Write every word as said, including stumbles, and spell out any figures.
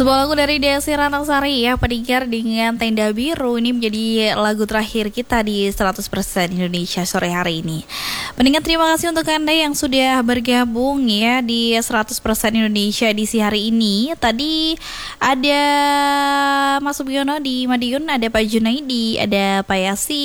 Sebuah lagu dari Desi Ratnasari ya, Pendengar dengan Tenda Biru. Ini menjadi lagu terakhir kita di seratus persen Indonesia sore hari ini. Pendengar, terima kasih untuk Anda yang sudah bergabung ya di seratus persen Indonesia edisi hari ini. Tadi ada Mas Subiono di Madiun, ada Pak Junaidi, ada Pak Yasi,